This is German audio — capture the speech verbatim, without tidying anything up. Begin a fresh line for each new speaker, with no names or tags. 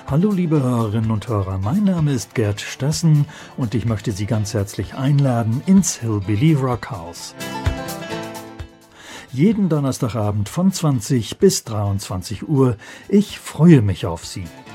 Hallo liebe Hörerinnen und Hörer, mein Name ist Gerd Stessen und ich möchte Sie ganz herzlich einladen ins Hillbilly Rockhaus. Jeden Donnerstagabend von zwanzig bis dreiundzwanzig Uhr. Ich freue mich auf Sie.